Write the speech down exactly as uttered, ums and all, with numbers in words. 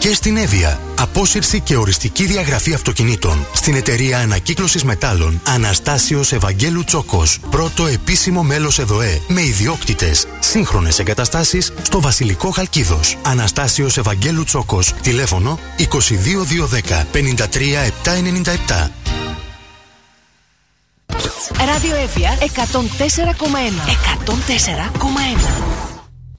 Και στην Εύβοια. Απόσυρση και οριστική διαγραφή αυτοκινήτων. Στην εταιρεία ανακύκλωσης μετάλλων Αναστάσιος Ευαγγέλου Τσόκος. Πρώτο επίσημο μέλος ΕΔΟΕ. Με ιδιόκτητες. Σύγχρονες εγκαταστάσεις στο Βασιλικό Χαλκίδος. Αναστάσιος Ευαγγέλου Τσόκος. Τηλέφωνο είκοσι δύο διακόσια δέκα πενήντα τρία επτακόσια ενενήντα επτά. Ράδιο Εύβοια εκατόν τέσσερα κόμμα ένα. εκατόν τέσσερα κόμμα ένα.